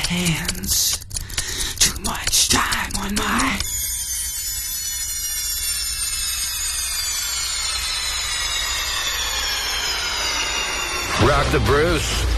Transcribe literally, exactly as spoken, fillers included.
hands. Too much time on my... Rock the Bruce.